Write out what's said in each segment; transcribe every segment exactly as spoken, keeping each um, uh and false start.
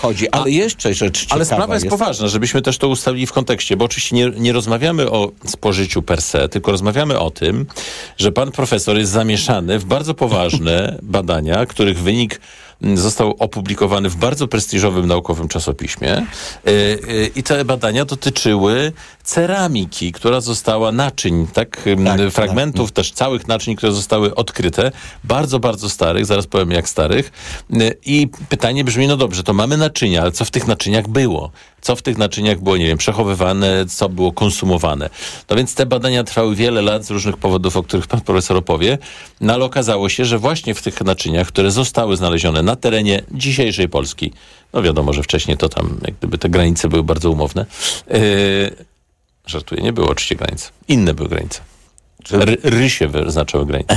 chodzi. Ale A, jeszcze rzecz ciekawa Ale sprawa jest, jest poważna, żebyśmy też to ustawili w kontekście, bo oczywiście nie, nie rozmawiamy o spożyciu per se, tylko rozmawiamy o tym, że pan profesor jest zamieszany w bardzo poważne badania, których wynik został opublikowany w bardzo prestiżowym naukowym czasopiśmie i te badania dotyczyły ceramiki, która została naczyń, tak, tak fragmentów tak. też całych naczyń, które zostały odkryte, bardzo, bardzo starych, zaraz powiem jak starych i pytanie brzmi, no dobrze, to mamy naczynia, ale co w tych naczyniach było? Co w tych naczyniach było, nie wiem, przechowywane, co było konsumowane. No więc te badania trwały wiele lat z różnych powodów, o których pan profesor opowie, no ale okazało się, że właśnie w tych naczyniach, które zostały znalezione na terenie dzisiejszej Polski, no wiadomo, że wcześniej to tam, jak gdyby te granice były bardzo umowne, yy, żartuję, nie było oczywiście granic. Inne były granice. Ry, rysie wyznaczały granice.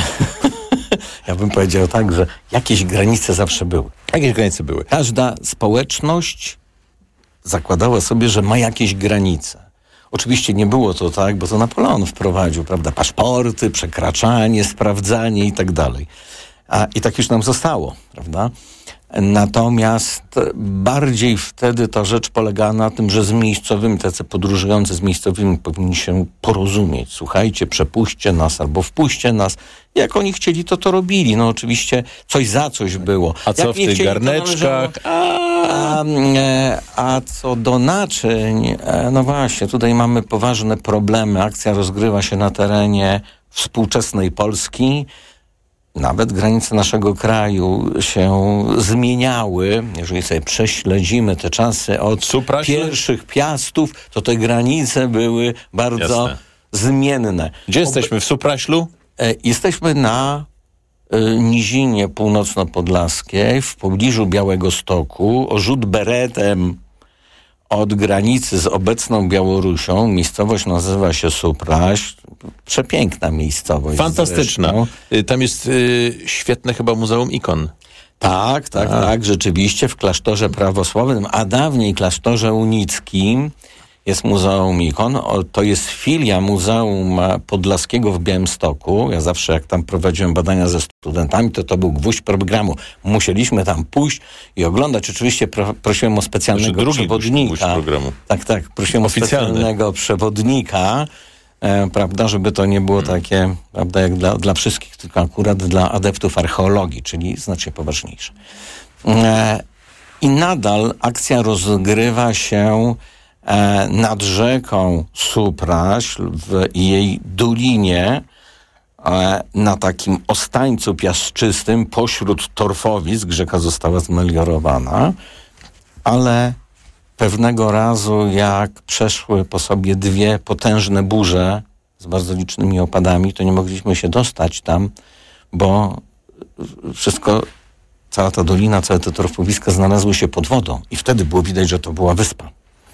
Ja bym powiedział tak, że jakieś granice zawsze były. Jakieś granice były. Każda społeczność zakładała sobie, że ma jakieś granice. Oczywiście nie było to tak, bo to Napoleon wprowadził, prawda, paszporty, przekraczanie, sprawdzanie i tak dalej. A, I tak już nam zostało, prawda? Natomiast bardziej wtedy ta rzecz polegała na tym, że z miejscowymi, tacy podróżujący z miejscowymi powinni się porozumieć. Słuchajcie, przepuśćcie nas albo wpuśćcie nas. Jak oni chcieli, to to robili. No oczywiście coś za coś było. A co Jak w tych chcieli, garneczkach? A, a co do naczyń, no właśnie, tutaj mamy poważne problemy. Akcja rozgrywa się na terenie współczesnej Polski. Nawet granice naszego kraju się zmieniały. Jeżeli sobie prześledzimy te czasy od Supraśl? pierwszych Piastów, to te granice były bardzo Jasne. zmienne. Gdzie jesteśmy? W Supraślu? E, jesteśmy na e, nizinie północno-podlaskiej, w pobliżu Białegostoku, o rzut beretem od granicy z obecną Białorusią. Miejscowość nazywa się Supraśl. Przepiękna miejscowość. Fantastyczna. Zresztą. Tam jest y, świetne chyba Muzeum Ikon. Tak, tak, a. tak, rzeczywiście w klasztorze prawosławnym, a dawniej klasztorze unickim jest Muzeum Ikon. O, to jest filia Muzeum Podlaskiego w Białymstoku. Ja zawsze jak tam prowadziłem badania ze studentami, to to był gwóźdź programu. Musieliśmy tam pójść i oglądać. Oczywiście pro, prosiłem o specjalnego znaczy, drugi przewodnika. Gwóźdź programu. Tak, tak, prosiłem Oficjalny. o specjalnego przewodnika, e, prawda, żeby to nie było hmm. takie, prawda, jak dla, dla wszystkich, tylko akurat dla adeptów archeologii, czyli znacznie poważniejsze. E, I nadal akcja rozgrywa się e, nad rzeką Supraśl w jej dolinie, e, na takim ostańcu piaszczystym pośród torfowisk. Rzeka została zmeliorowana, ale pewnego razu, jak przeszły po sobie dwie potężne burze z bardzo licznymi opadami, to nie mogliśmy się dostać tam, bo wszystko, cała ta dolina, całe te torfowiska znalazły się pod wodą i wtedy było widać, że to była wyspa.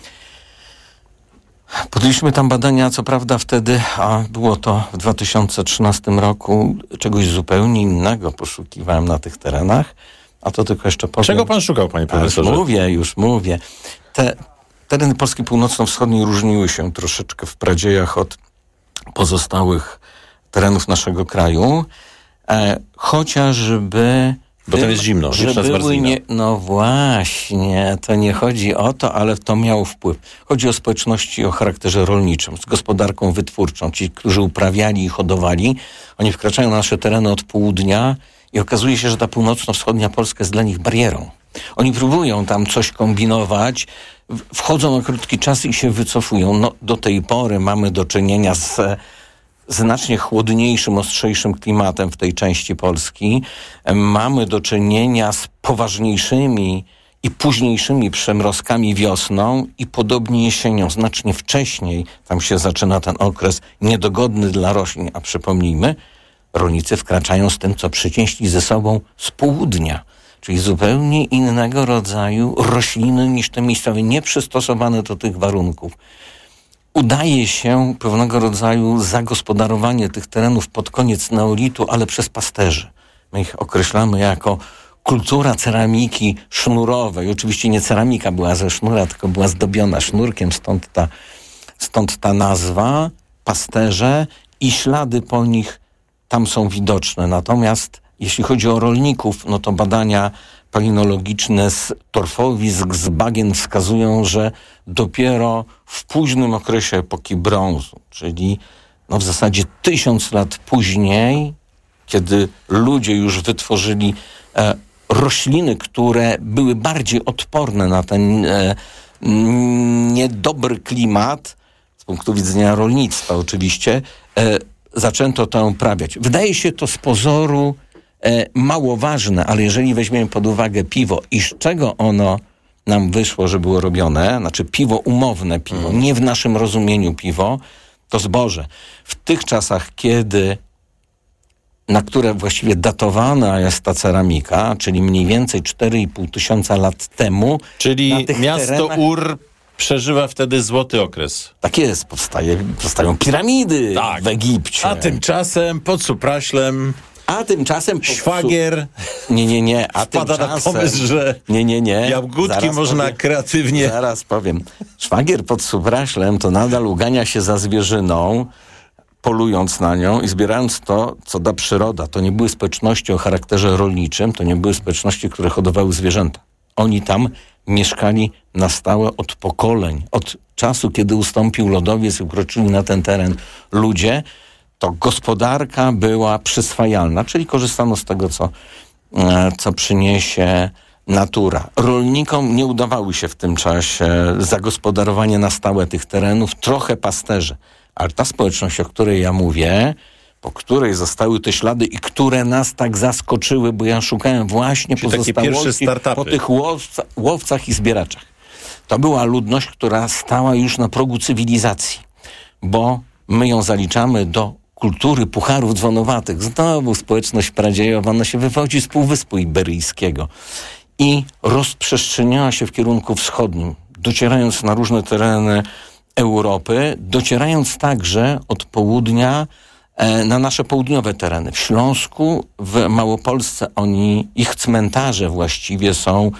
Podjęliśmy tam badania, co prawda wtedy, a było to w dwa tysiące trzynastym roku, czegoś zupełnie innego poszukiwałem na tych terenach, a to tylko jeszcze powiem. Czego pan szukał, panie profesorze? Już mówię, już mówię. Te tereny Polski północno-wschodniej różniły się troszeczkę w pradziejach od pozostałych terenów naszego kraju, e, chociażby... Bo tam jest zimno, że były nie, No właśnie, to nie chodzi o to, ale to miało wpływ. Chodzi o społeczności o charakterze rolniczym, z gospodarką wytwórczą. Ci, którzy uprawiali i hodowali, oni wkraczają na nasze tereny od południa i okazuje się, że ta północno-wschodnia Polska jest dla nich barierą. Oni próbują tam coś kombinować, wchodzą na krótki czas i się wycofują. No, do tej pory mamy do czynienia z znacznie chłodniejszym, ostrzejszym klimatem w tej części Polski. Mamy do czynienia z poważniejszymi i późniejszymi przemrozkami wiosną i podobnie jesienią. Znacznie wcześniej tam się zaczyna ten okres niedogodny dla roślin. A przypomnijmy, rolnicy wkraczają z tym, co przynieśli ze sobą z południa. Czyli zupełnie innego rodzaju rośliny niż te miejscowe, nieprzystosowane do tych warunków. Udaje się pewnego rodzaju zagospodarowanie tych terenów pod koniec neolitu, ale przez pasterzy. My ich określamy jako kultura ceramiki sznurowej. Oczywiście nie ceramika była ze sznura, tylko była zdobiona sznurkiem, stąd ta, stąd ta nazwa. Pasterze i ślady po nich tam są widoczne. Natomiast jeśli chodzi o rolników, no to badania palinologiczne z torfowisk, z bagien wskazują, że dopiero w późnym okresie epoki brązu, czyli no w zasadzie tysiąc lat później, kiedy ludzie już wytworzyli e, rośliny, które były bardziej odporne na ten e, niedobry klimat, z punktu widzenia rolnictwa oczywiście, e, zaczęto to uprawiać. Wydaje się to z pozoru e, mało ważne, ale jeżeli weźmiemy pod uwagę piwo i z czego ono nam wyszło, że było robione, znaczy piwo umowne piwo, mm. nie w naszym rozumieniu piwo, to zboże. W tych czasach, kiedy na które właściwie datowana jest ta ceramika, czyli mniej więcej cztery i pół tysiąca lat temu. Czyli miasto terenach... Ur przeżywa wtedy złoty okres. Tak jest, powstaje, powstają piramidy tak. w Egipcie. A tymczasem pod Supraślem A tymczasem... szwagier nie, nie, nie. A wpada tymczasem... na pomysł, że nie, nie, nie. jagódki Zaraz można powiem. kreatywnie... Zaraz powiem. Szwagier pod Supraślem to nadal ugania się za zwierzyną, polując na nią i zbierając to, co da przyroda. To nie były społeczności o charakterze rolniczym, to nie były społeczności, które hodowały zwierzęta. Oni tam mieszkali na stałe od pokoleń. Od czasu, kiedy ustąpił lodowiec i wkroczyli na ten teren ludzie, to gospodarka była przyswajalna, czyli korzystano z tego, co, co przyniesie natura. Rolnikom nie udawały się w tym czasie zagospodarowanie na stałe tych terenów, trochę pasterze. Ale ta społeczność, o której ja mówię, po której zostały te ślady i które nas tak zaskoczyły, bo ja szukałem właśnie Czyli pozostałości po tych łowca, łowcach i zbieraczach. To była ludność, która stała już na progu cywilizacji, bo my ją zaliczamy do kultury pucharów dzwonowatych. Znowu społeczność pradziejowa, ona się wywodzi z Półwyspu Iberyjskiego i rozprzestrzeniała się w kierunku wschodnim, docierając na różne tereny Europy, docierając także od południa e, na nasze południowe tereny. W Śląsku, w Małopolsce oni, ich cmentarze właściwie są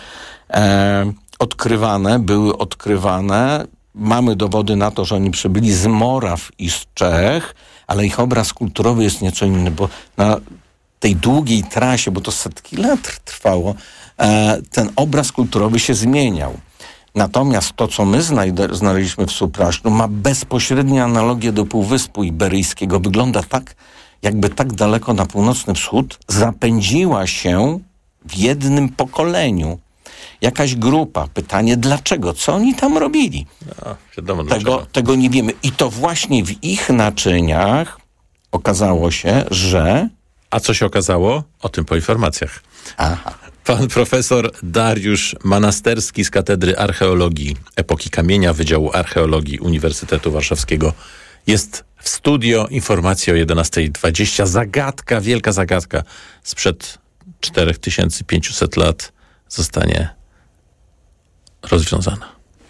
e, odkrywane, były odkrywane. Mamy dowody na to, że oni przybyli z Moraw i z Czech, ale ich obraz kulturowy jest nieco inny, bo na tej długiej trasie, bo to setki lat trwało, e, ten obraz kulturowy się zmieniał. Natomiast to, co my znajde, znaleźliśmy w Supraślu, ma bezpośrednią analogię do Półwyspu Iberyjskiego. Wygląda tak, jakby tak daleko na północny wschód zapędziła się w jednym pokoleniu jakaś grupa. Pytanie, dlaczego? Co oni tam robili? No, wiadomo, tego, tego nie wiemy. I to właśnie w ich naczyniach okazało się, że... A co się okazało? O tym po informacjach. Aha. Pan profesor Dariusz Manasterski z Katedry Archeologii Epoki Kamienia Wydziału Archeologii Uniwersytetu Warszawskiego jest w studio. Informacje o jedenasta dwadzieścia. Zagadka, wielka zagadka sprzed cztery tysiące pięćset lat zostanie rozwiązana.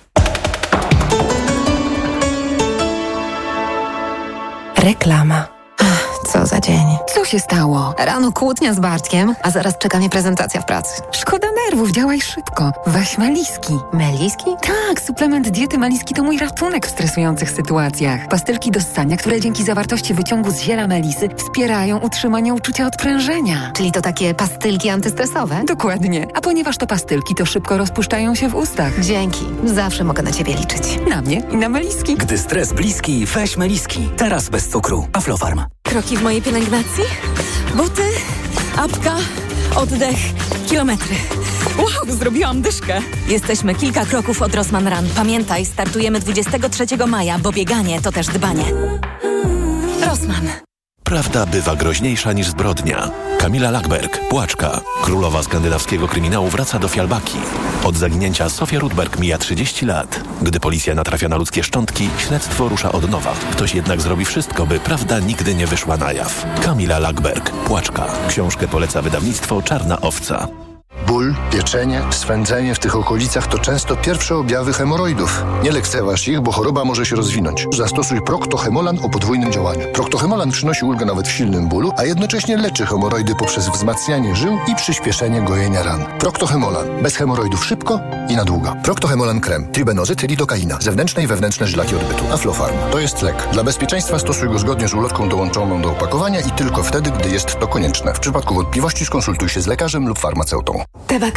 Reklama. Co za dzień. Co się stało? Rano kłótnia z Bartkiem, a zaraz czeka mnie prezentacja w pracy. Szkoda nerwów, działaj szybko. Weź Meliski. Meliski? Tak, suplement diety Meliski to mój ratunek w stresujących sytuacjach. Pastylki do ssania, które dzięki zawartości wyciągu z ziela melisy wspierają utrzymanie uczucia odprężenia. Czyli to takie pastylki antystresowe? Dokładnie. A ponieważ to pastylki, to szybko rozpuszczają się w ustach. Dzięki. Zawsze mogę na ciebie liczyć. Na mnie i na Meliski. Gdy stres bliski, weź Meliski. Teraz bez cukru. Aflofarm. Kroki w mojej pielęgnacji, buty, apka, oddech, kilometry. Wow, zrobiłam dyszkę. Jesteśmy kilka kroków od Rossmann Run. Pamiętaj, startujemy dwudziestego trzeciego maja, bo bieganie to też dbanie. Rossmann. Prawda bywa groźniejsza niż zbrodnia. Kamila Lackberg, Płaczka, królowa skandynawskiego kryminału, wraca do Fialbaki. Od zaginięcia Sofia Rudberg mija trzydzieści lat. Gdy policja natrafia na ludzkie szczątki, śledztwo rusza od nowa. Ktoś jednak zrobi wszystko, by prawda nigdy nie wyszła na jaw. Kamila Lackberg, Płaczka. Książkę poleca wydawnictwo Czarna Owca. Ból, pieczenie, swędzenie w tych okolicach to często pierwsze objawy hemoroidów. Nie lekceważ ich, bo choroba może się rozwinąć. Zastosuj Procto-Hemolan o podwójnym działaniu. Procto-Hemolan przynosi ulgę nawet w silnym bólu, a jednocześnie leczy hemoroidy poprzez wzmacnianie żył i przyspieszenie gojenia ran. Procto-Hemolan. Bez hemoroidów szybko i na długo. Procto-Hemolan krem. Tribenozyt, lidokaina. Zewnętrzne i wewnętrzne żylaki odbytu. Aflofarm. To jest lek. Dla bezpieczeństwa stosuj go zgodnie z ulotką dołączoną do opakowania i tylko wtedy, gdy jest to konieczne. W przypadku wątpliwości skonsultuj się z lekarzem lub farmaceutą. Te wakacje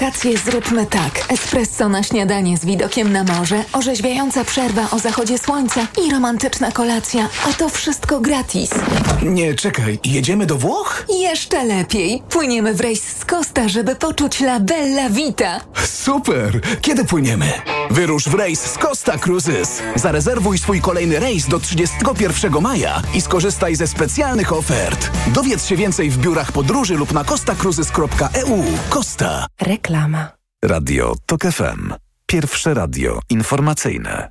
wakacje zróbmy tak. Espresso na śniadanie z widokiem na morze, orzeźwiająca przerwa o zachodzie słońca i romantyczna kolacja. A to wszystko gratis. Nie, czekaj. Jedziemy do Włoch? Jeszcze lepiej. Płyniemy w rejs z Costa, żeby poczuć la bella vita. Super! Kiedy płyniemy? Wyrusz w rejs z Costa Cruises. Zarezerwuj swój kolejny rejs do trzydziestego pierwszego maja i skorzystaj ze specjalnych ofert. Dowiedz się więcej w biurach podróży lub na costa cruises kropka e u. Costa. Reklama. Radio Tok F M. Pierwsze radio informacyjne.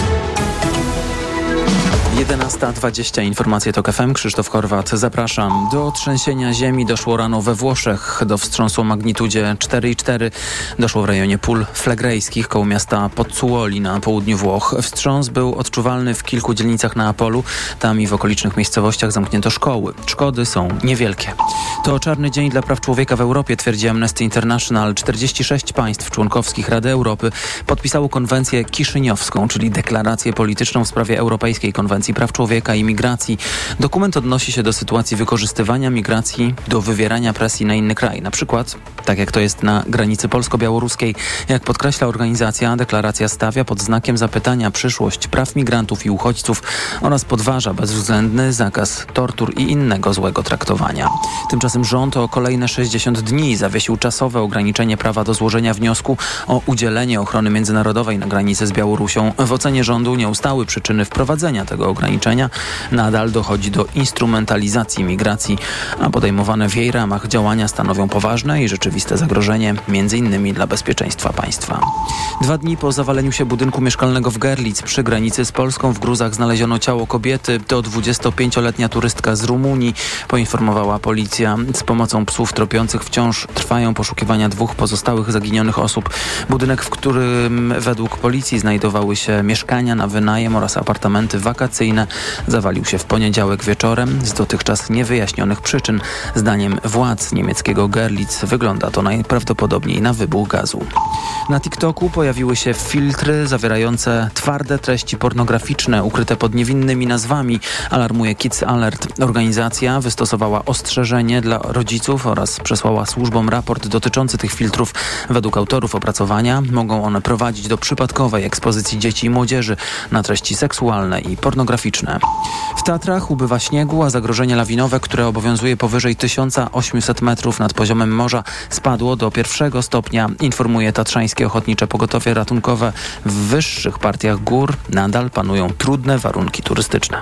jedenasta dwadzieścia, informacje TOK F M, Krzysztof Horwat, zapraszam. Do trzęsienia ziemi doszło rano we Włoszech. Do wstrząsu o magnitudzie cztery i cztery doszło w rejonie pól flegrejskich koło miasta Pozzuoli na południu Włoch. Wstrząs był odczuwalny w kilku dzielnicach Neapolu. Tam i w okolicznych miejscowościach zamknięto szkoły. Szkody są niewielkie. To czarny dzień dla praw człowieka w Europie, twierdzi Amnesty International. czterdzieści sześć państw członkowskich Rady Europy podpisało konwencję kiszyniowską, czyli deklarację polityczną w sprawie Europejskiej Konwencji Praw Człowieka i Migracji. Dokument odnosi się do sytuacji wykorzystywania migracji do wywierania presji na inny kraj. Na przykład, tak jak to jest na granicy polsko-białoruskiej. Jak podkreśla organizacja, deklaracja stawia pod znakiem zapytania przyszłość praw migrantów i uchodźców oraz podważa bezwzględny zakaz tortur i innego złego traktowania. Tymczasem rząd o kolejne sześćdziesiąt dni zawiesił czasowe ograniczenie prawa do złożenia wniosku o udzielenie ochrony międzynarodowej na granicy z Białorusią. W ocenie rządu nie ustały przyczyny wprowadzenia tego ograniczenia. Nadal dochodzi do instrumentalizacji migracji, a podejmowane w jej ramach działania stanowią poważne i rzeczywiste zagrożenie, między innymi dla bezpieczeństwa państwa. Dwa dni po zawaleniu się budynku mieszkalnego w Görlitz przy granicy z Polską w gruzach znaleziono ciało kobiety. To dwudziestopięcioletnia turystka z Rumunii, poinformowała policja. Z pomocą psów tropiących wciąż trwają poszukiwania dwóch pozostałych zaginionych osób. Budynek, w którym według policji znajdowały się mieszkania na wynajem oraz apartamenty wakacyjne, zawalił się w poniedziałek wieczorem z dotychczas niewyjaśnionych przyczyn. Zdaniem władz niemieckiego Görlitz wygląda to najprawdopodobniej na wybuch gazu. Na TikToku pojawiły się filtry zawierające twarde treści pornograficzne ukryte pod niewinnymi nazwami, alarmuje Kids Alert. Organizacja wystosowała ostrzeżenie dla rodziców oraz przesłała służbom raport dotyczący tych filtrów. Według autorów opracowania mogą one prowadzić do przypadkowej ekspozycji dzieci i młodzieży na treści seksualne i pornograficzne. W Tatrach ubywa śniegu, a zagrożenie lawinowe, które obowiązuje powyżej tysiąc osiemset metrów nad poziomem morza, spadło do pierwszego stopnia, informuje Tatrzańskie Ochotnicze Pogotowie Ratunkowe. W wyższych partiach gór nadal panują trudne warunki turystyczne.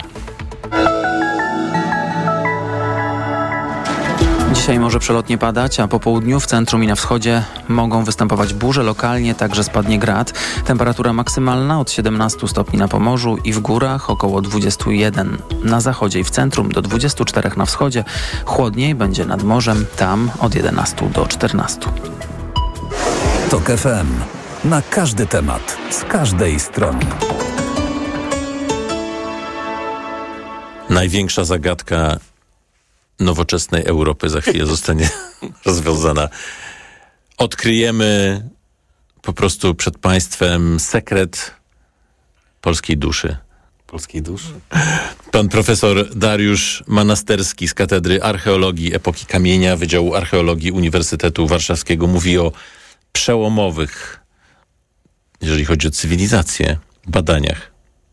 Dzisiaj może przelotnie padać, a po południu w centrum i na wschodzie mogą występować burze. Lokalnie także spadnie grad. Temperatura maksymalna od siedemnastu stopni na Pomorzu i w górach około dwudziestu jeden. Na zachodzie i w centrum do dwudziestu czterech na wschodzie. Chłodniej będzie nad morzem, tam od jedenastu do czternastu. Tok F M. Na każdy temat, z każdej strony. Największa zagadka nowoczesnej Europy za chwilę zostanie rozwiązana. Odkryjemy po prostu przed państwem sekret polskiej duszy. Polskiej duszy? Pan profesor Dariusz Manasterski z Katedry Archeologii Epoki Kamienia Wydziału Archeologii Uniwersytetu Warszawskiego mówi o przełomowych, jeżeli chodzi o cywilizację, badaniach.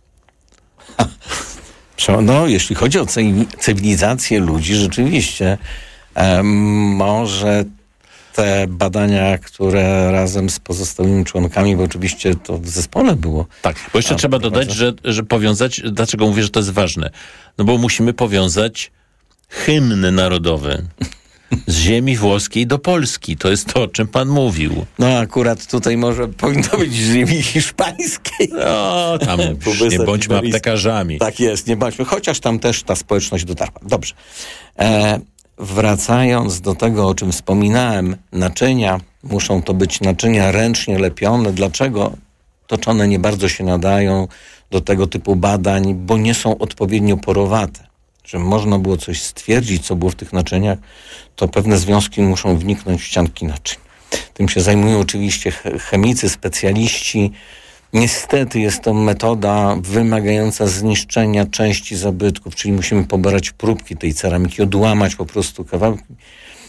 No, jeśli chodzi o cywilizację ludzi, rzeczywiście e, może te badania, które razem z pozostałymi członkami, bo oczywiście to w zespole było. Tak, bo jeszcze trzeba dodać, że, że powiązać, dlaczego mówię, że to jest ważne? No bo musimy powiązać hymn narodowy z ziemi włoskiej do Polski. To jest to, o czym pan mówił. No akurat tutaj może powinno być z ziemi hiszpańskiej. No, tam nie bądźmy aptekarzami. Tak jest, nie bądźmy. Chociaż tam też ta społeczność dotarła. Dobrze. E, wracając do tego, o czym wspominałem, naczynia, muszą to być naczynia ręcznie lepione. Dlaczego toczone nie bardzo się nadają do tego typu badań? Bo nie są odpowiednio porowate. Że można było coś stwierdzić, co było w tych naczyniach, to pewne związki muszą wniknąć w ścianki naczyń. Tym się zajmują oczywiście chemicy, specjaliści. Niestety jest to metoda wymagająca zniszczenia części zabytków, czyli musimy pobrać próbki tej ceramiki, odłamać po prostu kawałki.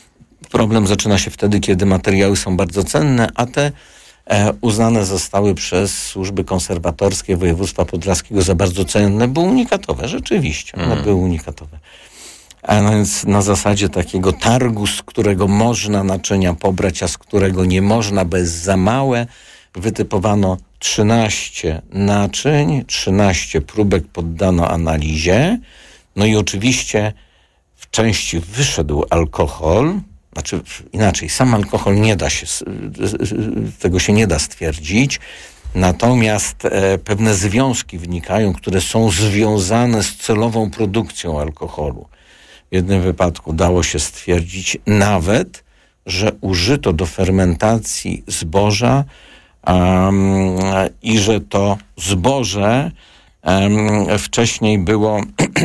Problem zaczyna się wtedy, kiedy materiały są bardzo cenne, a te e, uznane zostały przez służby konserwatorskie województwa podlaskiego za bardzo cenne, były unikatowe, rzeczywiście, one mm. były unikatowe. A więc na zasadzie takiego targu, z którego można naczynia pobrać, a z którego nie można, bo jest za małe, wytypowano trzynaście naczyń, trzynaście próbek poddano analizie, no i oczywiście w części wyszedł alkohol, znaczy inaczej, sam alkohol nie da się, tego się nie da stwierdzić, natomiast e, pewne związki wnikają, które są związane z celową produkcją alkoholu. W jednym wypadku dało się stwierdzić nawet, że użyto do fermentacji zboża um, i że to zboże um, wcześniej było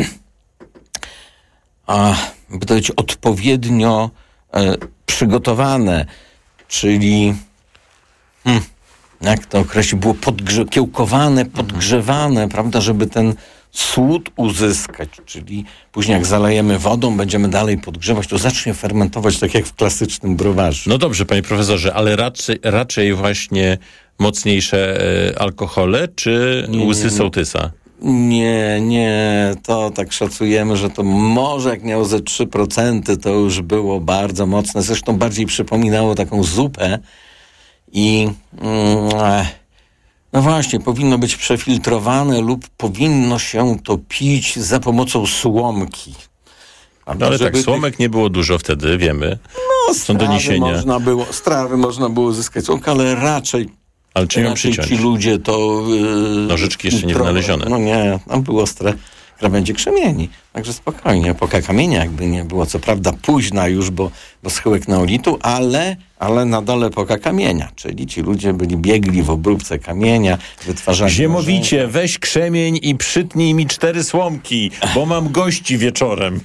a, by to być odpowiednio e, przygotowane, czyli hmm, jak to określić, było podgrze- kiełkowane, podgrzewane, prawda, żeby ten słód uzyskać, czyli później jak zalejemy wodą, będziemy dalej podgrzewać, to zacznie fermentować tak jak w klasycznym browarze. No dobrze, panie profesorze, ale raczej, raczej właśnie mocniejsze e, alkohole, czy nie, łysy nie, nie. sołtysa? Nie, nie, to tak szacujemy, że to może jak miało ze trzy procent, to już było bardzo mocne. Zresztą bardziej przypominało taką zupę i mm, no właśnie, powinno być przefiltrowane lub powinno się to pić za pomocą słomki. No ale tak, słomek tych... nie było dużo wtedy, wiemy. No, są doniesienia. Można było, strawy można było uzyskać słomkę, ale raczej Ale czy ją przyciąć? Ci ludzie to... Yy, Nożyczki jeszcze nie wynalezione. No nie, tam było ostre krawędzie krzemieni. Także spokojnie, epoka kamienia jakby nie było. Co prawda późna już, bo, bo schyłek neolitu, ale, ale nadal epoka kamienia. Czyli ci ludzie byli biegli w obróbce kamienia, wytwarzali... Ziemowicie, narzędzia. Weź krzemień i przytnij mi cztery słomki, bo mam gości wieczorem.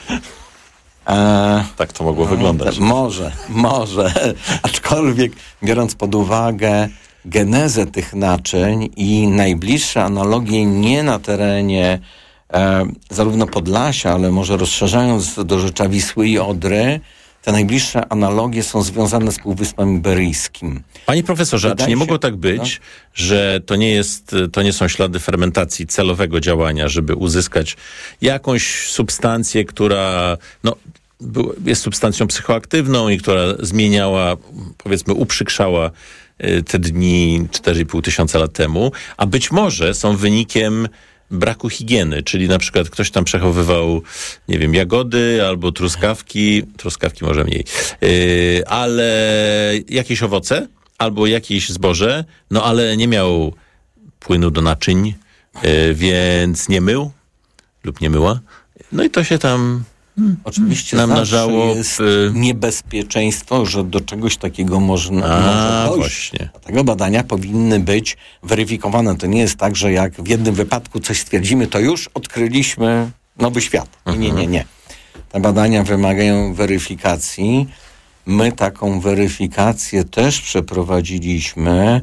E, tak to mogło wyglądać. Może, może. Aczkolwiek biorąc pod uwagę genezę tych naczyń i najbliższe analogie nie na terenie e, zarówno Podlasia, ale może rozszerzając do rzecza Wisły i Odry, te najbliższe analogie są związane z Półwyspem Iberyjskim. Panie profesorze, a czy nie się, mogło tak być, no? że to nie jest, to nie są ślady fermentacji celowego działania, żeby uzyskać jakąś substancję, która no, jest substancją psychoaktywną i która zmieniała, powiedzmy, uprzykrzała te dni cztery i pół tysiąca lat temu, a być może są wynikiem braku higieny, czyli na przykład ktoś tam przechowywał, nie wiem, jagody albo truskawki, truskawki może mniej, yy, ale jakieś owoce albo jakieś zboże, no ale nie miał płynu do naczyń, yy, więc nie mył lub nie myła. No i to się tam... Hmm. Oczywiście namnażało jest w... niebezpieczeństwo, że do czegoś takiego można A, może dojść. Właśnie. Dlatego badania powinny być weryfikowane. To nie jest tak, że jak w jednym wypadku coś stwierdzimy, to już odkryliśmy nowy świat. Nie, nie, nie, nie. Te badania wymagają weryfikacji. My taką weryfikację też przeprowadziliśmy.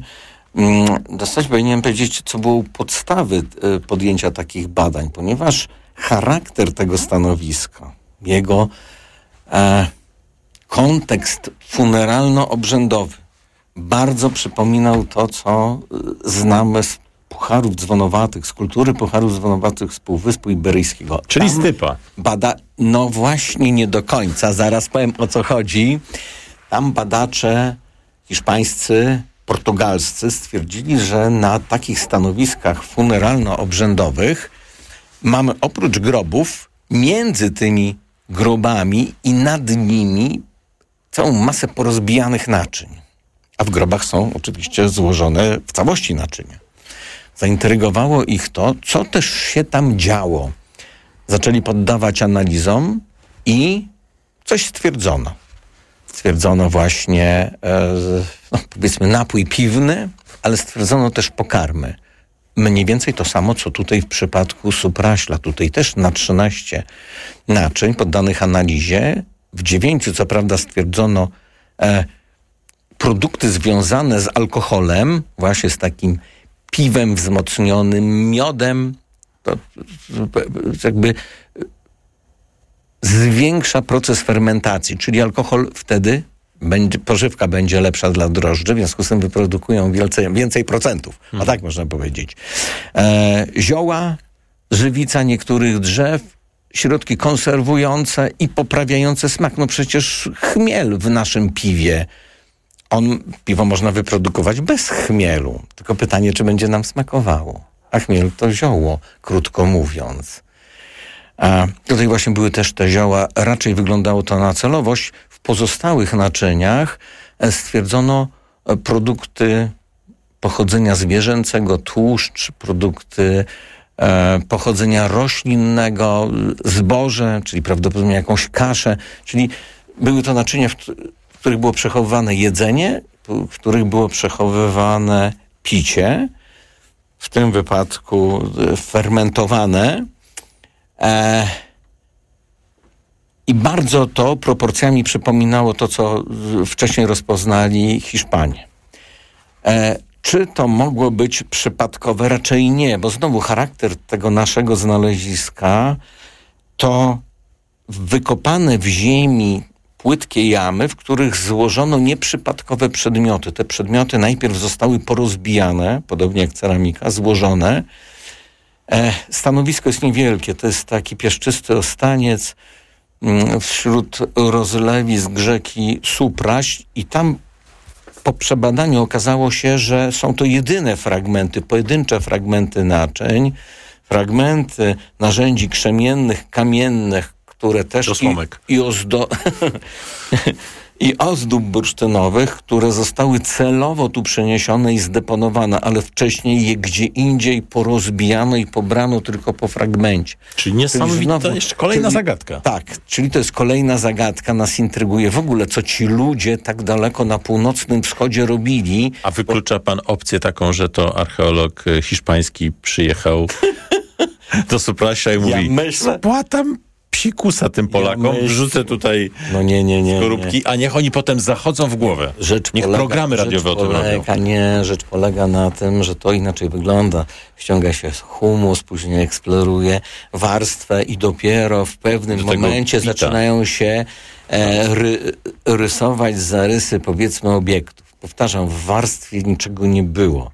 Dostać powinienem powiedzieć, co było podstawy podjęcia takich badań, ponieważ charakter tego stanowiska, jego e, kontekst funeralno-obrzędowy bardzo przypominał to, co znamy z pucharów dzwonowatych, z kultury pucharów dzwonowatych z Półwyspu Iberyjskiego. Czyli Tam stypa. Bada... No właśnie nie do końca, zaraz powiem, o co chodzi. Tam badacze hiszpańscy, portugalscy stwierdzili, że na takich stanowiskach funeralno-obrzędowych mamy oprócz grobów, między tymi grobami i nad nimi całą masę porozbijanych naczyń. A w grobach są oczywiście złożone w całości naczynia. Zaintrygowało ich to, co też się tam działo. Zaczęli poddawać analizom i coś stwierdzono. Stwierdzono właśnie, e, no, powiedzmy, napój piwny, ale stwierdzono też pokarmy. Mniej więcej to samo, co tutaj w przypadku supraśla. Tutaj też na trzynaście naczyń poddanych analizie. W dziewięciu, co prawda, stwierdzono e, produkty związane z alkoholem, właśnie z takim piwem wzmocnionym, miodem. To jakby zwiększa proces fermentacji, czyli alkohol wtedy, będzie, pożywka będzie lepsza dla drożdży, w związku z tym wyprodukują więcej, więcej procentów, hmm. a tak można powiedzieć. E, zioła, żywica niektórych drzew, środki konserwujące i poprawiające smak. No przecież chmiel w naszym piwie. On, piwo można wyprodukować bez chmielu. Tylko pytanie, czy będzie nam smakowało. A chmiel to zioło, krótko mówiąc. A tutaj właśnie były też te zioła. Raczej wyglądało to na celowość. W pozostałych naczyniach stwierdzono produkty pochodzenia zwierzęcego, tłuszcz, produkty e, pochodzenia roślinnego, zboże, czyli prawdopodobnie jakąś kaszę. Czyli były to naczynia, w, w których było przechowywane jedzenie, w których było przechowywane picie, w tym wypadku fermentowane. E, I bardzo to proporcjami przypominało to, co wcześniej rozpoznali Hiszpanie. E, czy to mogło być przypadkowe? Raczej nie, bo znowu charakter tego naszego znaleziska to wykopane w ziemi płytkie jamy, w których złożono nieprzypadkowe przedmioty. Te przedmioty najpierw zostały porozbijane, podobnie jak ceramika, złożone. E, stanowisko jest niewielkie, to jest taki piaszczysty ostaniec m, wśród rozlewisk rzeki Supraś i tam po przebadaniu okazało się, że są to jedyne fragmenty, pojedyncze fragmenty naczyń, fragmenty narzędzi krzemiennych, kamiennych, które też i, i, ozdo, i ozdób bursztynowych, które zostały celowo tu przeniesione i zdeponowane, ale wcześniej je gdzie indziej porozbijano i pobrano tylko po fragmencie. Czyli niesamowita, to jeszcze kolejna czyli, zagadka. Tak, czyli to jest kolejna zagadka, nas intryguje w ogóle, co ci ludzie tak daleko na północnym wschodzie robili. A wyklucza pan opcję taką, że to archeolog hiszpański przyjechał do Suprasia i mówi, ja myślę, spłatam psikusa tym Polakom, ja wrzucę tutaj no nie, nie, nie, skorupki, nie. a niech oni potem zachodzą w głowę. Rzecz niech polega, programy radiowe o tym polega, robią. Nie, rzecz polega na tym, że to inaczej wygląda. Ściąga się humus, później eksploruje warstwę i dopiero w pewnym Do momencie pita. zaczynają się e, ry, rysować zarysy, powiedzmy, obiektów. Powtarzam, w warstwie niczego nie było.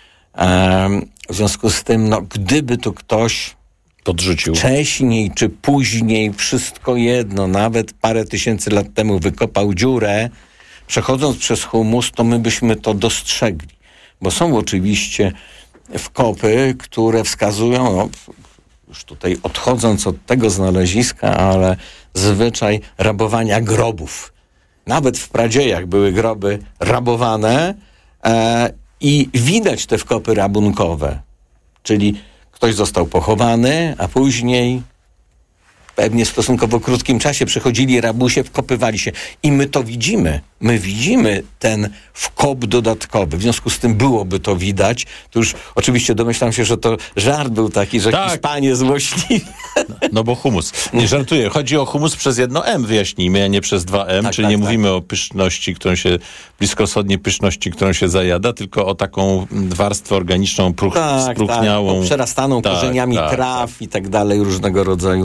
E, w związku z tym, no, gdyby tu ktoś podrzucił. Wcześniej czy później, wszystko jedno, nawet parę tysięcy lat temu wykopał dziurę, przechodząc przez humus, to my byśmy to dostrzegli. Bo są oczywiście wkopy, które wskazują, no, już tutaj odchodząc od tego znaleziska, ale zwyczaj rabowania grobów. Nawet w pradziejach były groby rabowane e, i widać te wkopy rabunkowe. Czyli ktoś został pochowany, a później pewnie w stosunkowo krótkim czasie przychodzili rabusie, wkopywali się. I my to widzimy. My widzimy ten wkop dodatkowy. W związku z tym byłoby to widać. To już oczywiście domyślam się, że to żart był taki, że tak. Hiszpanie złośliwi. No, no bo humus. Nie żartuję. Chodzi o humus przez jedno M, wyjaśnijmy, a nie przez dwa M. Tak, czyli tak, nie tak. mówimy o pyszności, którą się, bliskowschodniej pyszności, którą się zajada, tylko o taką warstwę organiczną, pruch, tak, spróchniałą. Tak, przerastaną tak, korzeniami tak, traw tak. i tak dalej, różnego rodzaju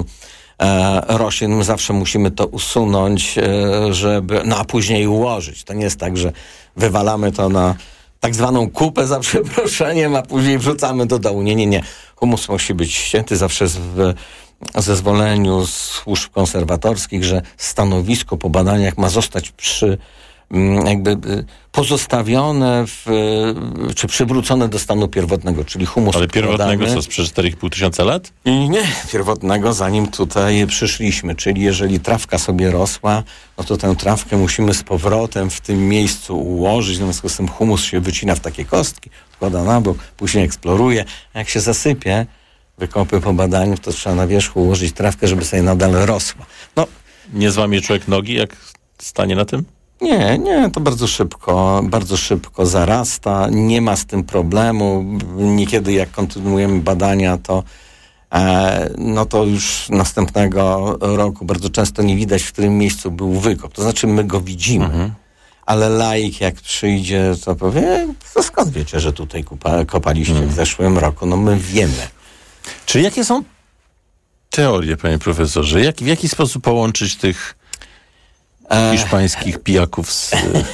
e, roślin. My zawsze musimy to usunąć, e, żeby, no a później ułożyć. To nie jest tak, że wywalamy to na tak zwaną kupę, za przeproszeniem, a później wrzucamy do dołu. Nie, nie, nie. Humus musi być ścięty zawsze w zezwoleniu służb konserwatorskich, że stanowisko po badaniach ma zostać przy jakby pozostawione w, czy przywrócone do stanu pierwotnego, czyli humus. Ale pierwotnego co, sprzed cztery i pół tysiąca lat? I nie, pierwotnego zanim tutaj przyszliśmy, czyli jeżeli trawka sobie rosła, no to tę trawkę musimy z powrotem w tym miejscu ułożyć, w związku z tym humus się wycina w takie kostki, wkłada na bok, później eksploruje, a jak się zasypie, wykopy po badaniu, to trzeba na wierzchu ułożyć trawkę, żeby sobie nadal rosła. No, nie złamie człowiek nogi, jak stanie na tym? Nie, nie, to bardzo szybko, bardzo szybko zarasta, nie ma z tym problemu. Niekiedy jak kontynuujemy badania, to e, no to już następnego roku bardzo często nie widać, w którym miejscu był wykop. To znaczy my go widzimy, mhm. ale laik jak przyjdzie, to powie, to skąd wiecie, że tutaj kupa, kopaliście mhm. w zeszłym roku? No my wiemy. Czyli jakie są teorię, panie profesorze. Jak, w jaki sposób połączyć tych hiszpańskich pijaków z...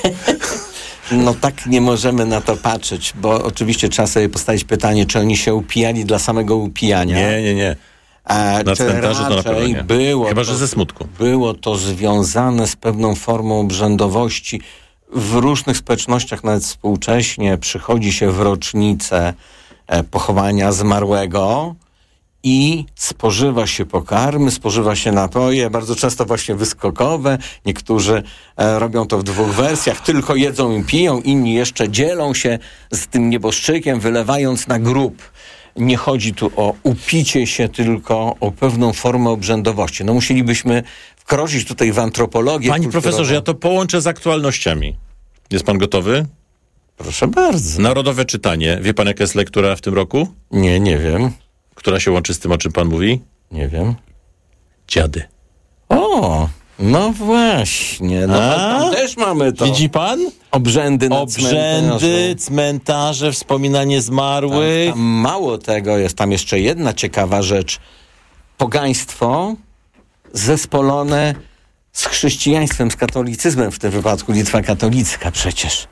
No tak nie możemy na to patrzeć, bo oczywiście trzeba sobie postawić pytanie, czy oni się upijali dla samego upijania. Nie, nie, nie. A na czy cmentarzu to na pewno nie. Było Chyba, to, że ze smutku. Było to związane z pewną formą obrzędowości. W różnych społecznościach, nawet współcześnie, przychodzi się w rocznicę pochowania zmarłego i spożywa się pokarmy, spożywa się napoje, bardzo często właśnie wyskokowe. Niektórzy e, robią to w dwóch wersjach, tylko jedzą i piją, inni jeszcze dzielą się z tym nieboszczykiem, wylewając na grób. Nie chodzi tu o upicie się, tylko o pewną formę obrzędowości. No musielibyśmy wkroczyć tutaj w antropologię. Panie kulturową. profesorze, ja to połączę z aktualnościami. Jest pan gotowy? Proszę bardzo. Narodowe czytanie. Wie pan, jaka jest lektura w tym roku? Nie, nie wiem. Która się łączy z tym, o czym pan mówi? Nie wiem. Dziady. O, no właśnie. No, tam też mamy to. Widzi pan? Obrzędy na Obrzędy, cmentarze, wspominanie zmarłych. Tam, tam mało tego jest. Tam jeszcze jedna ciekawa rzecz. Pogaństwo zespolone z chrześcijaństwem, z katolicyzmem, w tym wypadku Litwa katolicka przecież.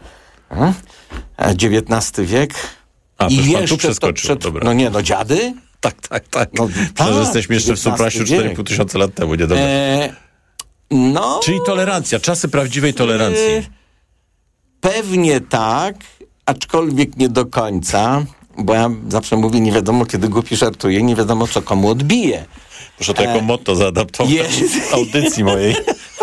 A? dziewiętnasty wiek. A, I już pan tu jeszcze przeskoczył. Przed, Dobra. no nie, no dziady? Tak, tak, tak. No, tak że tak, jesteśmy jeszcze w Supraściu cztery i pół tysiąca lat temu, nie dobra. E, no, Czyli tolerancja, czasy prawdziwej tolerancji. E, pewnie tak, aczkolwiek nie do końca, bo ja zawsze mówię, nie wiadomo kiedy głupi żartuje, nie wiadomo co komu odbije. Proszę to jako e, motto zaadaptować jest... audycji mojej.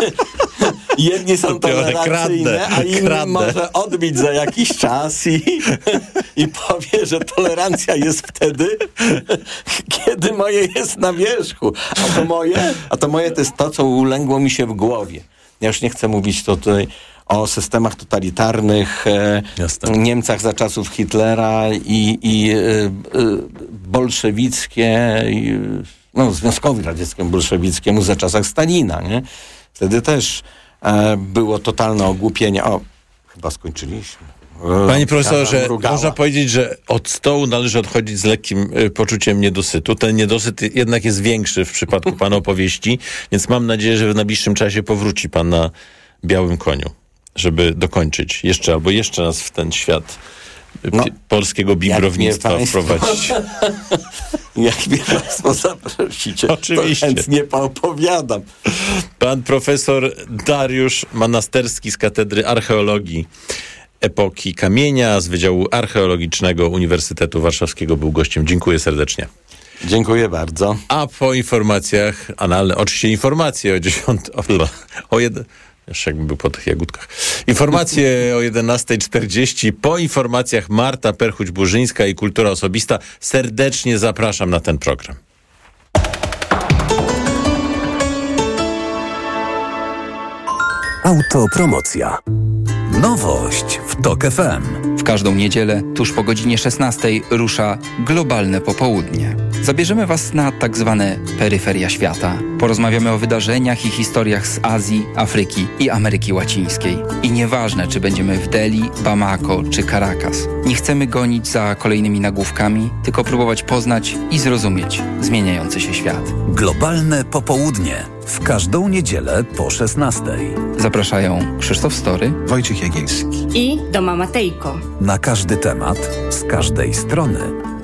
Jedni są tolerancyjne, a inni kradnę. Może odbić za jakiś czas i, i powie, że tolerancja jest wtedy, kiedy moje jest na wierzchu. A to moje, a to moje to jest to, co ulęgło mi się w głowie. Ja już nie chcę mówić tutaj o systemach totalitarnych, e, Niemcach za czasów Hitlera i, i e, e, bolszewickie, i, no Związkowi Radzieckiemu bolszewickiemu za czasach Stalina, nie? Wtedy też e, było totalne ogłupienie. O, chyba skończyliśmy. E, Panie profesorze, można powiedzieć, że od stołu należy odchodzić z lekkim y, poczuciem niedosytu. Ten niedosyt jednak jest większy w przypadku pana opowieści, więc mam nadzieję, że w najbliższym czasie powróci pan na białym koniu, żeby dokończyć jeszcze albo jeszcze nas w ten świat no, polskiego bibrownictwa wprowadzić. Jak mnie państwo zaprosicie, oczywiście, to chętnie poopowiadam. Pan profesor Dariusz Manasterski z Katedry Archeologii Epoki Kamienia z Wydziału Archeologicznego Uniwersytetu Warszawskiego był gościem. Dziękuję serdecznie. Dziękuję bardzo. A po informacjach, analne, oczywiście informacje o dziesiątej, o, o jeden... Jeszcze jakbym był po tych jagódkach. Informacje o jedenastej czterdzieści. Po informacjach Marta Perchuć-Burzyńska i Kultura Osobista. Serdecznie zapraszam na ten program. Autopromocja. Nowość w TOK F M. W każdą niedzielę, tuż po godzinie szesnastej, rusza Globalne Popołudnie. Zabierzemy Was na tak zwane peryferia świata. Porozmawiamy o wydarzeniach i historiach z Azji, Afryki i Ameryki Łacińskiej. I nieważne, czy będziemy w Delhi, Bamako czy Caracas. Nie chcemy gonić za kolejnymi nagłówkami, tylko próbować poznać i zrozumieć zmieniający się świat. Globalne Popołudnie. W każdą niedzielę po szesnastej. Zapraszają Krzysztof Story, Wojciech Jagielski i Doma Matejko. Na każdy temat, z każdej strony.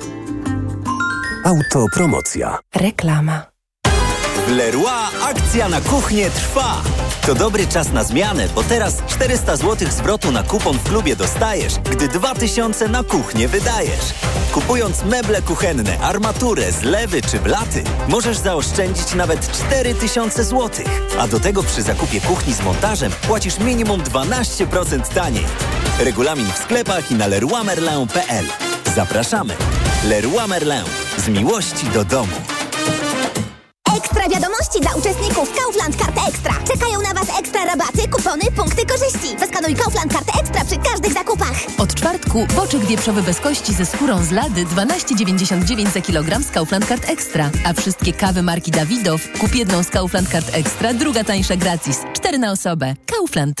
Autopromocja. Reklama. W Leroy akcja na kuchnię trwa. To dobry czas na zmianę, bo teraz czterysta złotych zwrotu na kupon w klubie dostajesz, gdy dwa tysiące na kuchnię wydajesz. Kupując meble kuchenne, armaturę, zlewy czy blaty, możesz zaoszczędzić nawet cztery tysiące złotych. A do tego przy zakupie kuchni z montażem płacisz minimum dwanaście procent taniej. Regulamin w sklepach i na leroy merlin kropka p l. Zapraszamy. Leroy Merlin. Z miłości do domu. Ekstra wiadomości dla uczestników Kaufland Karty Ekstra. Czekają na Was ekstra rabaty, kupony, punkty korzyści. Zaskanuj Kaufland Karty Ekstra przy każdych zakupach. Od czwartku boczek wieprzowy bez kości ze skórą z lady dwanaście dziewięćdziesiąt dziewięć za kilogram z Kaufland Kart Ekstra. A wszystkie kawy marki Dawidow kup jedną z Kaufland Kart Ekstra, druga tańsza gratis. Cztery na osobę. Kaufland.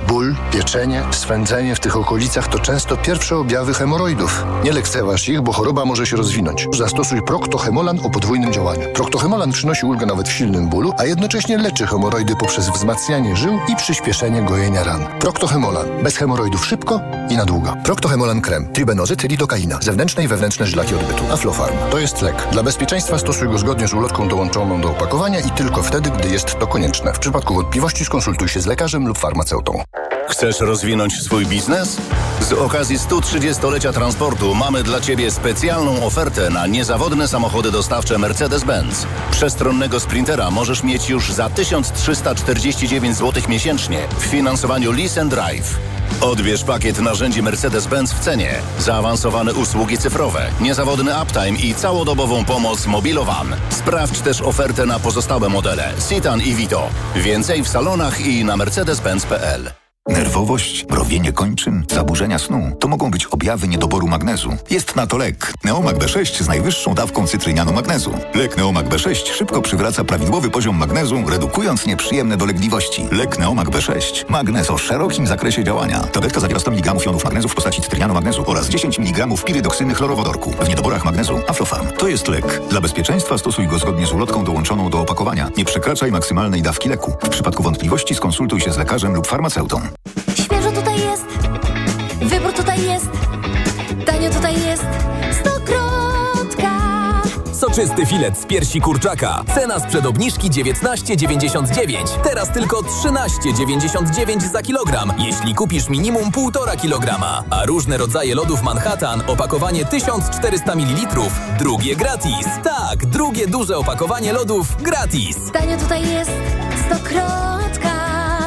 Ból, pieczenie, swędzenie w tych okolicach to często pierwsze objawy hemoroidów. Nie lekceważ ich, bo choroba może się rozwinąć. Zastosuj Procto-Hemolan o podwójnym działaniu. Procto-Hemolan przynosi ulgę nawet w silnym bólu, a jednocześnie leczy hemoroidy poprzez wzmacnianie żył i przyspieszenie gojenia ran. Procto-Hemolan. Bez hemoroidów szybko i na długo. Procto-Hemolan krem. Tribenozyt, lidokaina. Zewnętrzne i wewnętrzne żylaki odbytu. Aflofarm. To jest lek. Dla bezpieczeństwa stosuj go zgodnie z ulotką dołączoną do opakowania i tylko wtedy, gdy jest to konieczne. W przypadku wątpliwości skonsultuj się z lekarzem lub farmaceutą. Chcesz rozwinąć swój biznes? Z okazji stu trzydziestolecia transportu mamy dla Ciebie specjalną ofertę na niezawodne samochody dostawcze Mercedes-Benz. Przestronnego Sprintera możesz mieć już za tysiąc trzysta czterdzieści dziewięć złotych miesięcznie w finansowaniu Lease and Drive. Odbierz pakiet narzędzi Mercedes-Benz w cenie, zaawansowane usługi cyfrowe, niezawodny uptime i całodobową pomoc Mobilowan. Sprawdź też ofertę na pozostałe modele Citan i Vito. Więcej w salonach i na mercedes benz kropka p l. Nerwowość, mrowienie kończyn, zaburzenia snu to mogą być objawy niedoboru magnezu. Jest na to lek. Neomag B sześć z najwyższą dawką cytrynianu magnezu. Lek Neomag B sześć szybko przywraca prawidłowy poziom magnezu, redukując nieprzyjemne dolegliwości. Lek Neomag B sześć. Magnez o szerokim zakresie działania. Tabletka zawiera sto miligramów jonów magnezu w postaci cytrynianu magnezu oraz dziesięć miligramów pirydoksyny chlorowodorku. W niedoborach magnezu Aflofarm. To jest lek. Dla bezpieczeństwa stosuj go zgodnie z ulotką dołączoną do opakowania. Nie przekraczaj maksymalnej dawki leku. W przypadku wątpliwości skonsultuj się z lekarzem lub farmaceutą. Świeżo tutaj jest, wybór tutaj jest, tanio tutaj jest, Stokrotka. Soczysty filet z piersi kurczaka. Cena sprzed obniżki dziewiętnaście dziewięćdziesiąt dziewięć. Teraz tylko trzynaście dziewięćdziesiąt dziewięć za kilogram, jeśli kupisz minimum półtora kilograma. A różne rodzaje lodów Manhattan, opakowanie tysiąc czterysta mililitrów, drugie gratis. Tak, drugie duże opakowanie lodów gratis. Tanio tutaj jest, Stokrotka.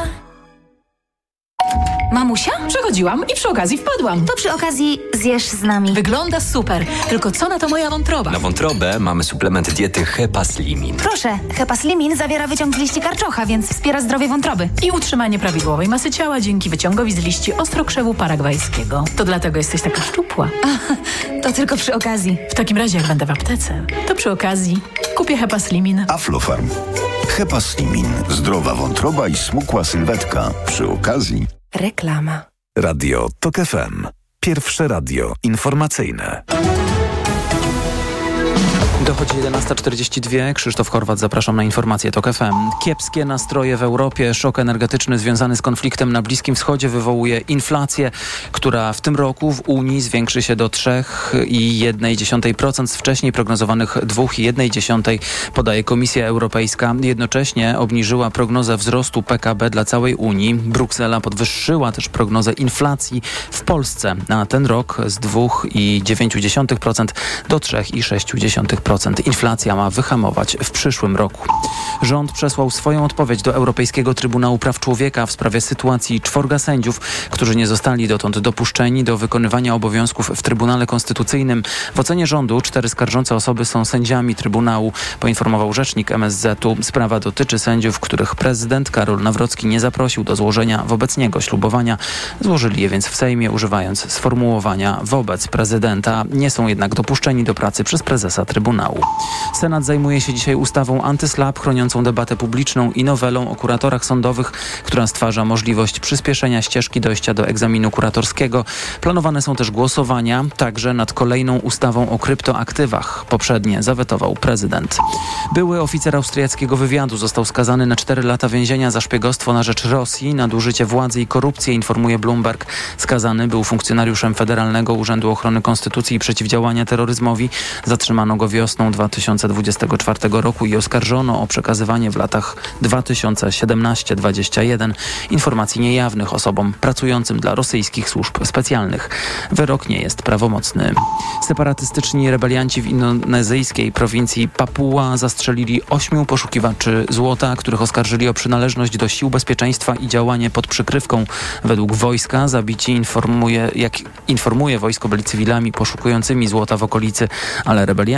Mamusia? Przechodziłam i przy okazji wpadłam. To przy okazji zjesz z nami. Wygląda super, tylko co na to moja wątroba? Na wątrobę mamy suplement diety Hepaslimin. Proszę, Hepaslimin zawiera wyciąg z liści karczocha, więc wspiera zdrowie wątroby. I utrzymanie prawidłowej masy ciała dzięki wyciągowi z liści ostrokrzewu paragwajskiego. To dlatego jesteś taka szczupła. A, to tylko przy okazji. W takim razie jak będę w aptece, to przy okazji kupię Hepaslimin. Aflofarm. Hepaslimin. Zdrowa wątroba i smukła sylwetka. Przy okazji reklama. Radio TOK F M. Pierwsze radio informacyjne. Dochodzi jedenasta czterdzieści dwa. Krzysztof Horwat, zapraszam na informacje TOK F M. Kiepskie nastroje w Europie. Szok energetyczny związany z konfliktem na Bliskim Wschodzie wywołuje inflację, która w tym roku w Unii zwiększy się do trzy przecinek jeden procent z wcześniej prognozowanych dwa przecinek jeden procent, podaje Komisja Europejska. Jednocześnie obniżyła prognozę wzrostu P K B dla całej Unii. Bruksela podwyższyła też prognozę inflacji w Polsce na ten rok z dwa przecinek dziewięć procent do trzy przecinek sześć procent. Inflacja ma wyhamować w przyszłym roku. Rząd przesłał swoją odpowiedź do Europejskiego Trybunału Praw Człowieka w sprawie sytuacji czworga sędziów, którzy nie zostali dotąd dopuszczeni do wykonywania obowiązków w Trybunale Konstytucyjnym. W ocenie rządu cztery skarżące osoby są sędziami Trybunału, poinformował rzecznik M S Z u. Sprawa dotyczy sędziów, których prezydent Karol Nawrocki nie zaprosił do złożenia wobec niego ślubowania. Złożyli je więc w Sejmie, używając sformułowania wobec prezydenta. Nie są jednak dopuszczeni do pracy przez prezesa Trybunału. Senat zajmuje się dzisiaj ustawą antyslap chroniącą debatę publiczną i nowelą o kuratorach sądowych, która stwarza możliwość przyspieszenia ścieżki dojścia do egzaminu kuratorskiego. Planowane są też głosowania, także nad kolejną ustawą o kryptoaktywach. Poprzednie zawetował prezydent. Były oficer austriackiego wywiadu został skazany na cztery lata więzienia za szpiegostwo na rzecz Rosji, nadużycie władzy i korupcję, informuje Bloomberg. Skazany był funkcjonariuszem Federalnego Urzędu Ochrony Konstytucji i Przeciwdziałania Terroryzmowi. Zatrzymano go wiosną dwa tysiące dwudziestego czwartego roku i oskarżono o przekazywanie w latach dwa tysiące siedemnaście do dwudziestego pierwszego informacji niejawnych osobom pracującym dla rosyjskich służb specjalnych. Wyrok nie jest prawomocny. Separatystyczni rebelianci w indonezyjskiej prowincji Papua zastrzelili ośmiu poszukiwaczy złota, których oskarżyli o przynależność do sił bezpieczeństwa i działanie pod przykrywką. Według wojska zabici informuje, jak informuje wojsko, byli cywilami poszukującymi złota w okolicy, ale rebelianci twierdzą,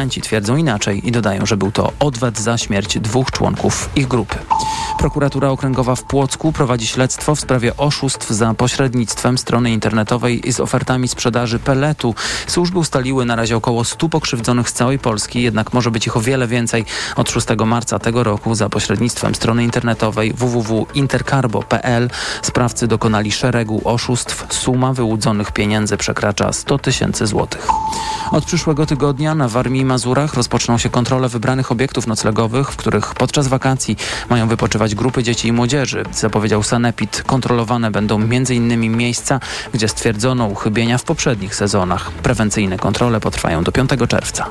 twierdzą inaczej i dodają, że był to odwet za śmierć dwóch członków ich grupy. Prokuratura Okręgowa w Płocku prowadzi śledztwo w sprawie oszustw za pośrednictwem strony internetowej z ofertami sprzedaży peletu. Służby ustaliły na razie około stu pokrzywdzonych z całej Polski, jednak może być ich o wiele więcej. Od szóstego marca tego roku za pośrednictwem strony internetowej w w w kropka intercarbo kropka p l sprawcy dokonali szeregu oszustw. Suma wyłudzonych pieniędzy przekracza sto tysięcy złotych. Od przyszłego tygodnia na Warmii i Mazurach rozpoczną się kontrole wybranych obiektów noclegowych, w których podczas wakacji mają wypoczywać grupy dzieci i młodzieży. Zapowiedział Sanepid. Kontrolowane będą między innymi miejsca, gdzie stwierdzono uchybienia w poprzednich sezonach. Prewencyjne kontrole potrwają do piątego czerwca.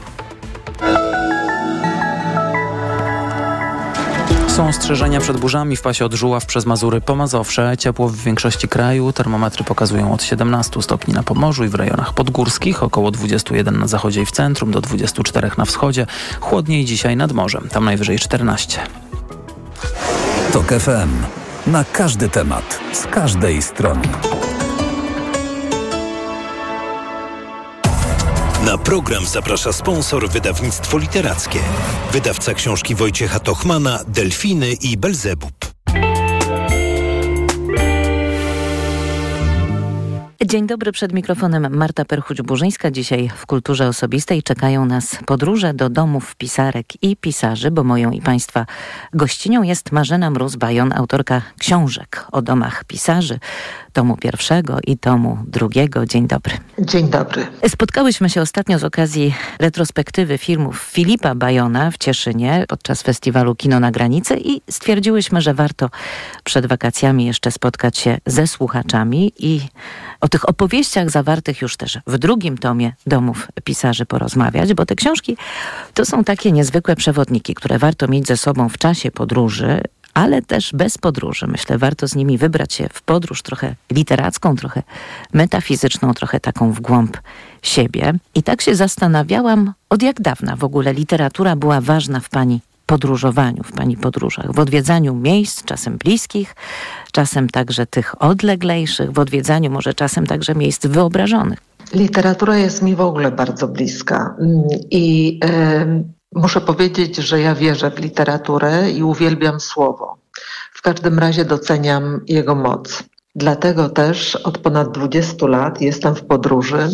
Są ostrzeżenia przed burzami w pasie od Żuław przez Mazury po Mazowsze. Ciepło w większości kraju. Termometry pokazują od siedemnastu stopni na Pomorzu i w rejonach podgórskich, około dwudziestu jeden na zachodzie i w centrum, do dwudziestu czterech na wschodzie. Chłodniej dzisiaj nad morzem, tam najwyżej czternaście. TOK F M. Na każdy temat, z każdej strony. Na program zaprasza sponsor wydawnictwo literackie. Wydawca książki Wojciecha Tochmana, Delfiny i Belzebub. Dzień dobry, przed mikrofonem Marta Perchuć-Burzyńska. Dzisiaj w Kulturze Osobistej czekają nas podróże do domów pisarek i pisarzy, bo moją i Państwa gościnią jest Marzena Mróz-Bajon, autorka książek o domach pisarzy, tomu pierwszego i tomu drugiego. Dzień dobry. Dzień dobry. Spotkałyśmy się ostatnio z okazji retrospektywy filmów Filipa Bajona w Cieszynie podczas festiwalu Kino na Granicy i stwierdziłyśmy, że warto przed wakacjami jeszcze spotkać się ze słuchaczami i o tych opowieściach zawartych już też w drugim tomie domów pisarzy porozmawiać, bo te książki to są takie niezwykłe przewodniki, które warto mieć ze sobą w czasie podróży, ale też bez podróży. Myślę, warto z nimi wybrać się w podróż trochę literacką, trochę metafizyczną, trochę taką w głąb siebie. I tak się zastanawiałam, od jak dawna w ogóle literatura była ważna w Pani podróżowaniu, w Pani podróżach, w odwiedzaniu miejsc, czasem bliskich, czasem także tych odleglejszych, w odwiedzaniu może czasem także miejsc wyobrażonych. Literatura jest mi w ogóle bardzo bliska i y, muszę powiedzieć, że ja wierzę w literaturę i uwielbiam słowo. W każdym razie doceniam jego moc. Dlatego też od ponad dwudziestu lat jestem w podróży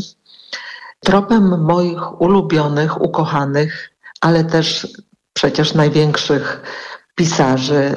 tropem moich ulubionych, ukochanych, ale też przecież największych pisarzy,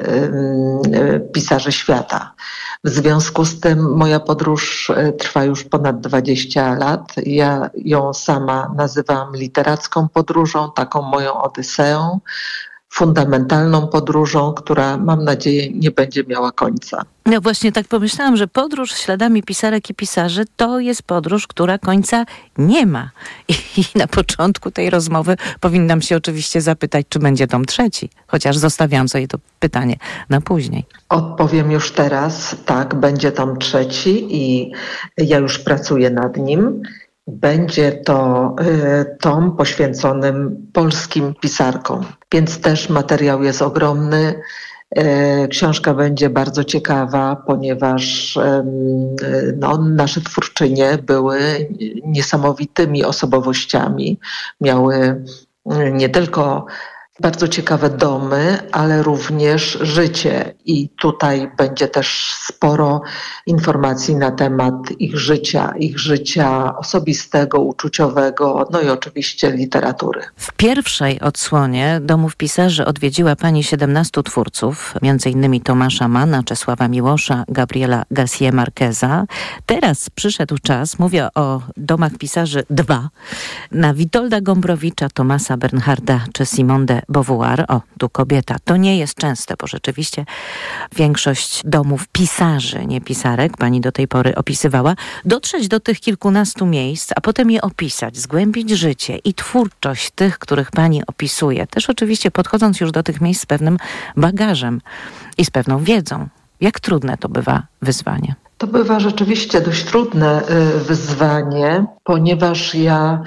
pisarzy świata. W związku z tym moja podróż trwa już ponad dwadzieścia lat. Ja ją sama nazywam literacką podróżą, taką moją odyseą, fundamentalną podróżą, która, mam nadzieję, nie będzie miała końca. No właśnie tak pomyślałam, że podróż śladami pisarek i pisarzy to jest podróż, która końca nie ma. I, i na początku tej rozmowy powinnam się oczywiście zapytać, czy będzie tom trzeci. Chociaż zostawiam sobie to pytanie na później. Odpowiem już teraz, tak, będzie tom trzeci i ja już pracuję nad nim. Będzie to y, tom poświęconym polskim pisarkom, więc też materiał jest ogromny. Y, książka będzie bardzo ciekawa, ponieważ y, no, nasze twórczynie były niesamowitymi osobowościami. Miały y, nie tylko bardzo ciekawe domy, ale również życie i tutaj będzie też sporo informacji na temat ich życia, ich życia osobistego, uczuciowego, no i oczywiście literatury. W pierwszej odsłonie domów pisarzy odwiedziła Pani siedemnastu twórców, między innymi Tomasza Manna, Czesława Miłosza, Gabriela García Márqueza. Teraz przyszedł czas, mówię o domach pisarzy dwa, na Witolda Gombrowicza, Thomasa Bernharda czy Simone de Beauvoir. O, tu kobieta. To nie jest częste, bo rzeczywiście większość domów pisarzy, nie pisarek, Pani do tej pory opisywała, dotrzeć do tych kilkunastu miejsc, a potem je opisać, zgłębić życie i twórczość tych, których Pani opisuje. Też oczywiście podchodząc już do tych miejsc z pewnym bagażem i z pewną wiedzą. Jak trudne to bywa wyzwanie? To bywa rzeczywiście dość trudne wyzwanie, ponieważ ja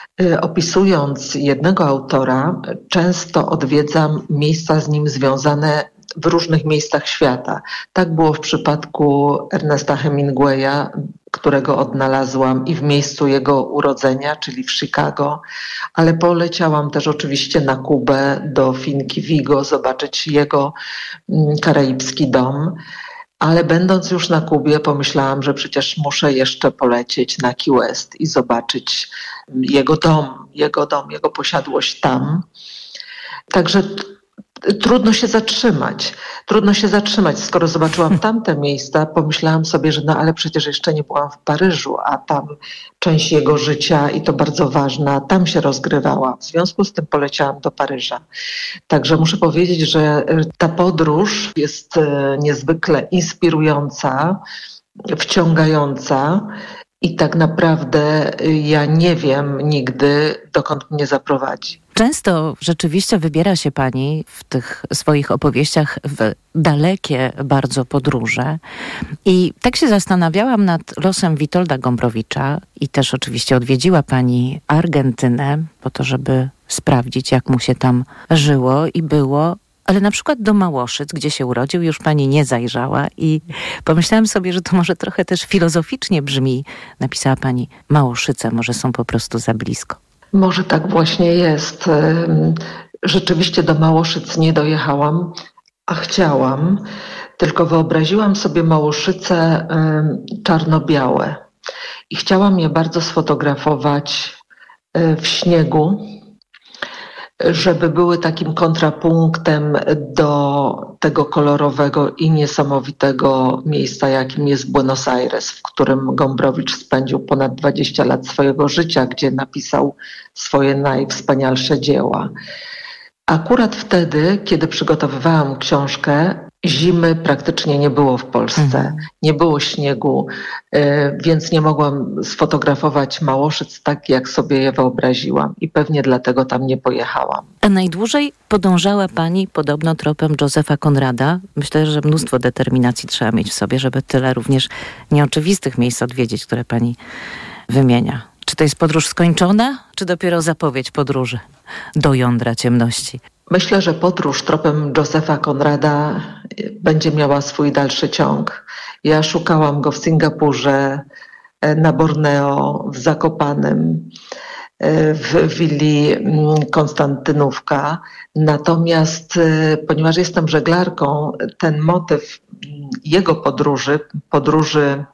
opisując jednego autora, często odwiedzam miejsca z nim związane w różnych miejscach świata. Tak było w przypadku Ernesta Hemingwaya. którego odnalazłam i w miejscu jego urodzenia, czyli w Chicago, ale poleciałam też oczywiście na Kubę, do Finki Vigo, zobaczyć jego karaibski dom. Ale będąc już na Kubie, pomyślałam, że przecież muszę jeszcze polecieć na Key West i zobaczyć jego dom, jego dom, jego posiadłość tam. Także trudno się zatrzymać. Trudno się zatrzymać. Skoro zobaczyłam tamte miejsca, pomyślałam sobie, że no ale przecież jeszcze nie byłam w Paryżu, a tam część jego życia, i to bardzo ważna, tam się rozgrywała. W związku z tym poleciałam do Paryża. Także muszę powiedzieć, że ta podróż jest niezwykle inspirująca, wciągająca. I tak naprawdę ja nie wiem nigdy, dokąd mnie zaprowadzi. Często rzeczywiście wybiera się pani w tych swoich opowieściach w dalekie bardzo podróże. I tak się zastanawiałam nad losem Witolda Gombrowicza i też oczywiście odwiedziła pani Argentynę po to, żeby sprawdzić, jak mu się tam żyło i było. Ale na przykład do Małoszyc, gdzie się urodził, już pani nie zajrzała i pomyślałam sobie, że to może trochę też filozoficznie brzmi. Napisała pani, Małoszyce może są po prostu za blisko. Może tak właśnie jest. Rzeczywiście do Małoszyc nie dojechałam, a chciałam. Tylko wyobraziłam sobie Małoszyce czarno-białe i chciałam je bardzo sfotografować w śniegu, żeby były takim kontrapunktem do tego kolorowego i niesamowitego miejsca, jakim jest Buenos Aires, w którym Gombrowicz spędził ponad dwadzieścia lat swojego życia, gdzie napisał swoje najwspanialsze dzieła. Akurat wtedy, kiedy przygotowywałam książkę, zimy praktycznie nie było w Polsce, mhm. nie było śniegu, więc nie mogłam sfotografować Małoszyc tak, jak sobie je wyobraziłam i pewnie dlatego tam nie pojechałam. A najdłużej podążała pani podobno tropem Josepha Conrada. Myślę, że mnóstwo determinacji trzeba mieć w sobie, żeby tyle również nieoczywistych miejsc odwiedzić, które pani wymienia. Czy to jest podróż skończona, czy dopiero zapowiedź podróży do jądra ciemności? Myślę, że podróż tropem Josepha Conrada będzie miała swój dalszy ciąg. Ja szukałam go w Singapurze, na Borneo, w Zakopanem, w willi Konstantynówka. Natomiast ponieważ jestem żeglarką, ten motyw jego podróży, podróży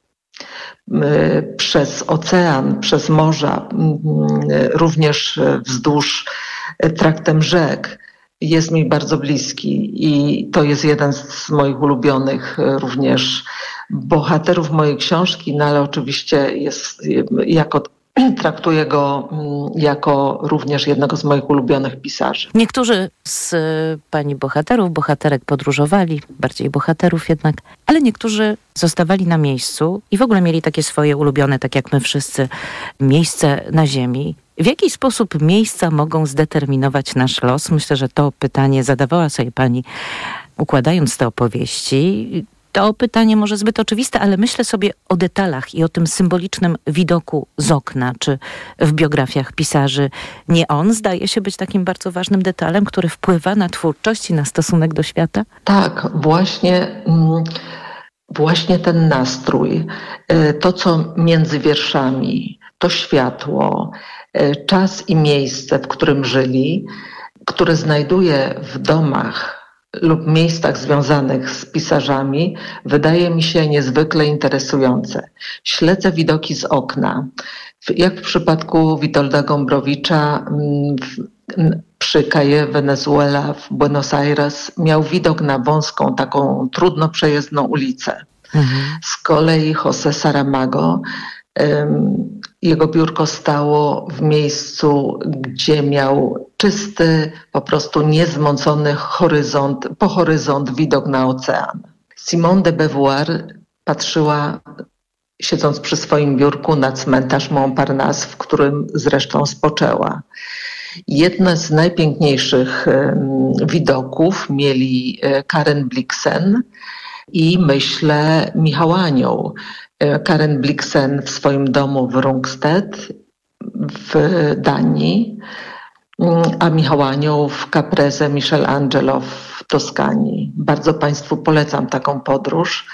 przez ocean, przez morza, również wzdłuż traktem rzek, jest mi bardzo bliski i to jest jeden z moich ulubionych również bohaterów mojej książki, no ale oczywiście jest jako traktuję go jako również jednego z moich ulubionych pisarzy. Niektórzy z pani bohaterów, bohaterek podróżowali, bardziej bohaterów jednak, ale niektórzy zostawali na miejscu i w ogóle mieli takie swoje ulubione, tak jak my wszyscy, miejsce na ziemi. W jaki sposób miejsca mogą zdeterminować nasz los? Myślę, że to pytanie zadawała sobie pani, układając te opowieści. To pytanie może zbyt oczywiste, ale myślę sobie o detalach i o tym symbolicznym widoku z okna, czy w biografiach pisarzy. Nie on zdaje się być takim bardzo ważnym detalem, który wpływa na twórczość i na stosunek do świata? Tak, właśnie, właśnie ten nastrój, to co między wierszami, to światło, czas i miejsce, w którym żyli, które znajduje w domach lub miejscach związanych z pisarzami, wydaje mi się niezwykle interesujące. Śledzę widoki z okna. Jak w przypadku Witolda Gombrowicza przy Calle Venezuela w Buenos Aires miał widok na wąską, taką trudno przejezdną ulicę. Mhm. Z kolei José Saramago, jego biurko stało w miejscu, gdzie miał czysty, po prostu niezmącony horyzont, po horyzont widok na ocean. Simone de Beauvoir patrzyła, siedząc przy swoim biurku, na cmentarz Montparnasse, w którym zresztą spoczęła. Jedne z najpiękniejszych widoków mieli Karen Blixen i myślę Michał Anioł. Karen Blixen w swoim domu w Rungstedt w Danii, a Michał Anioł w Caprese Michelangelo w Toskanii. Bardzo Państwu polecam taką podróż.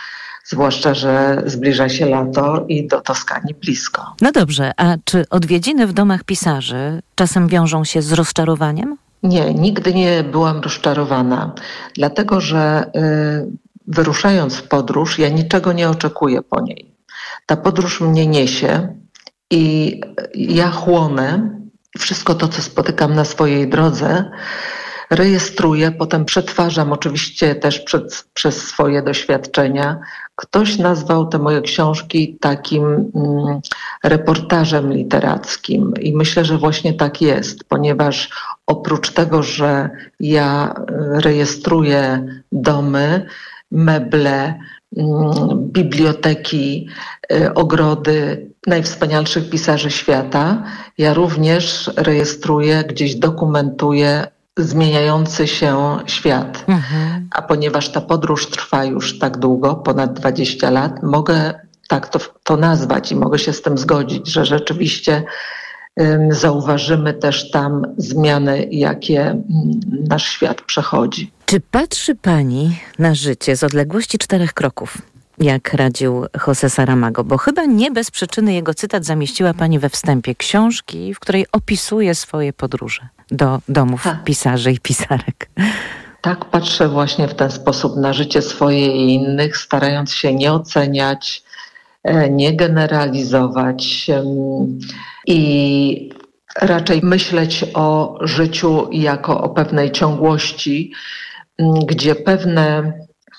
zwłaszcza, że zbliża się lato i do Toskanii blisko. No dobrze, a czy odwiedziny w domach pisarzy czasem wiążą się z rozczarowaniem? Nie, nigdy nie byłam rozczarowana, dlatego że y, wyruszając w podróż, ja niczego nie oczekuję po niej. Ta podróż mnie niesie i ja chłonę wszystko to, co spotykam na swojej drodze, rejestruję, potem przetwarzam oczywiście też przed, przez swoje doświadczenia. Ktoś nazwał te moje książki takim mm, reportażem literackim i myślę, że właśnie tak jest, ponieważ oprócz tego, że ja rejestruję domy, meble, biblioteki, ogrody najwspanialszych pisarzy świata, ja również rejestruję, gdzieś dokumentuję zmieniający się świat. Mhm. A ponieważ ta podróż trwa już tak długo, ponad dwadzieścia lat, mogę tak to, to nazwać i mogę się z tym zgodzić, że rzeczywiście um, zauważymy też tam zmiany, jakie um, nasz świat przechodzi. Czy patrzy Pani na życie z odległości czterech kroków, jak radził José Saramago? Bo chyba nie bez przyczyny jego cytat zamieściła Pani we wstępie książki, w której opisuje swoje podróże do domów tak. pisarzy i pisarek. Tak, patrzę właśnie w ten sposób na życie swoje i innych, starając się nie oceniać, nie generalizować i raczej myśleć o życiu jako o pewnej ciągłości, gdzie pewne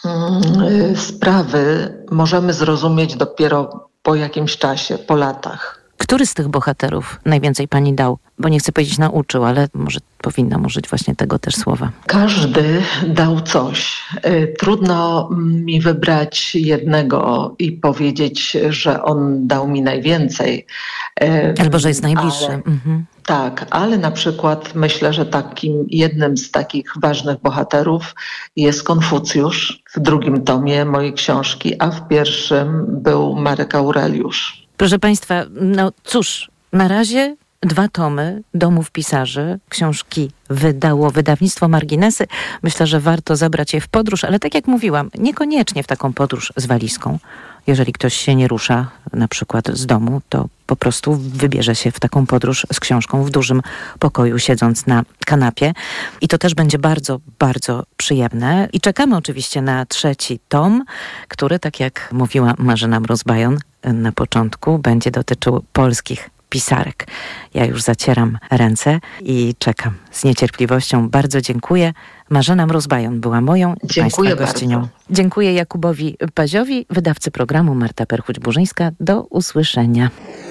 sprawy możemy zrozumieć dopiero po jakimś czasie, po latach. Który z tych bohaterów najwięcej Pani dał? Bo nie chcę powiedzieć nauczył, ale może powinnam użyć właśnie tego też słowa. Każdy dał coś. Trudno mi wybrać jednego i powiedzieć, że on dał mi najwięcej. Albo że jest najbliższy. Ale, mhm. Tak, ale na przykład myślę, że takim jednym z takich ważnych bohaterów jest Konfucjusz w drugim tomie mojej książki, a w pierwszym był Marek Aureliusz. Proszę Państwa, no cóż, na razie dwa tomy Domów Pisarzy. Książki wydało wydawnictwo Marginesy. Myślę, że warto zabrać je w podróż, ale tak jak mówiłam, niekoniecznie w taką podróż z walizką. Jeżeli ktoś się nie rusza, na przykład z domu, to po prostu wybierze się w taką podróż z książką w dużym pokoju, siedząc na kanapie. I to też będzie bardzo, bardzo przyjemne. I czekamy oczywiście na trzeci tom, który, tak jak mówiła Marzena Mróz-Bajon na początku, będzie dotyczył polskich pisarek. Ja już zacieram ręce i czekam z niecierpliwością. Bardzo dziękuję. Marzena Mróz-Bajon była moją i Państwa gościnią. Bardzo. Dziękuję Jakubowi Paziowi, wydawcy programu Marta Perchuć-Burzyńska. Do usłyszenia.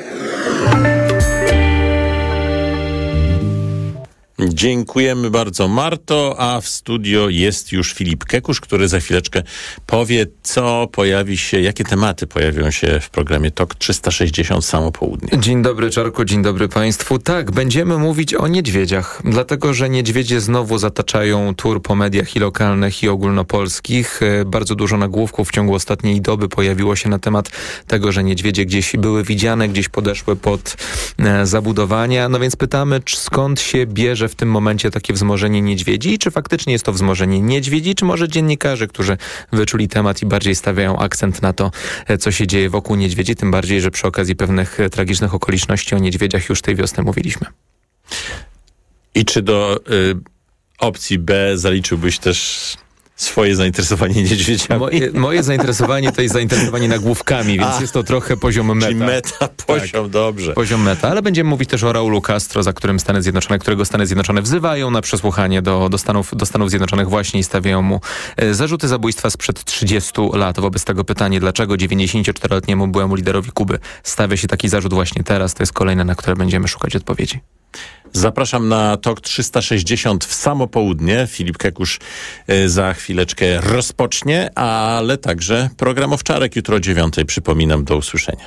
Dziękujemy bardzo, Marto, a w studio jest już Filip Kekusz, który za chwileczkę powie, co pojawi się, jakie tematy pojawią się w programie T O K trzysta sześćdziesiąt Samo Południe. Dzień dobry, Czarku, dzień dobry Państwu. Tak, będziemy mówić o niedźwiedziach, dlatego, że niedźwiedzie znowu zataczają tur po mediach i lokalnych, i ogólnopolskich. Bardzo dużo nagłówków w ciągu ostatniej doby pojawiło się na temat tego, że niedźwiedzie gdzieś były widziane, gdzieś podeszły pod e, zabudowania. No więc pytamy, czy skąd się bierze w tym momencie takie wzmożenie niedźwiedzi? Czy faktycznie jest to wzmożenie niedźwiedzi, czy może dziennikarze, którzy wyczuli temat i bardziej stawiają akcent na to, co się dzieje wokół niedźwiedzi, tym bardziej, że przy okazji pewnych tragicznych okoliczności o niedźwiedziach już tej wiosny mówiliśmy. I czy do y, opcji B zaliczyłbyś też swoje zainteresowanie niedźwiedziami? Moje, moje zainteresowanie to jest zainteresowanie nagłówkami, więc A, jest to trochę poziom meta. Czyli meta, poziom, tak, dobrze. Poziom meta, ale będziemy mówić też o Raulu Castro, za którym Stany Zjednoczone, którego Stany Zjednoczone wzywają na przesłuchanie do, do, Stanów, do Stanów Zjednoczonych właśnie i stawiają mu e, zarzuty zabójstwa sprzed trzydziestu lat. Wobec tego pytanie, dlaczego dziewięćdziesięcioczteroletniemu byłemu liderowi Kuby stawia się taki zarzut właśnie teraz, to jest kolejne, na które będziemy szukać odpowiedzi. Zapraszam na T O K trzysta sześćdziesiąt w samo południe. Filip Kekusz y, za chwileczkę rozpocznie, ale także program Owczarek jutro o dziewiątej. Przypominam, do usłyszenia.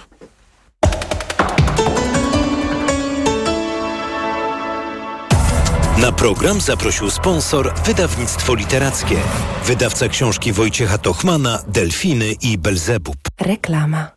Na program zaprosił sponsor Wydawnictwo Literackie. Wydawca książki Wojciecha Tochmana, Delfiny i Belzebub. Reklama.